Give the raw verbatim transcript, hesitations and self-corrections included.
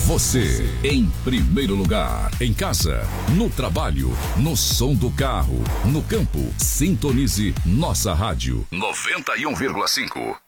Você, em primeiro lugar. Em casa, no trabalho, no som do carro, no campo. Sintonize nossa rádio. noventa e um vírgula cinco.